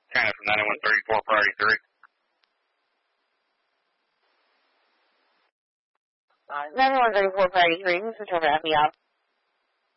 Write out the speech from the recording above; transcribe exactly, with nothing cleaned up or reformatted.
Kind of from ninety-one thirty-four, priority three. Uh, ninety-one thirty-four, priority three. This is Trevor Happy Up.